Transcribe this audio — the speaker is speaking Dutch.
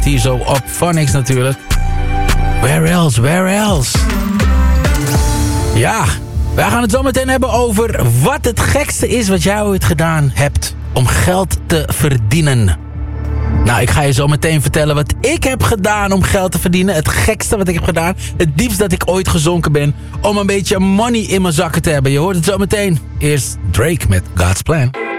Tizo op Phonics natuurlijk. Where else? Ja, wij gaan het zo meteen hebben over wat het gekste is wat jij ooit gedaan hebt om geld te verdienen. Nou, ik ga je zo meteen vertellen wat ik heb gedaan om geld te verdienen. Het gekste wat ik heb gedaan. Het diepst dat ik ooit gezonken ben om een beetje money in mijn zakken te hebben. Je hoort het zo meteen. Eerst Drake met God's Plan.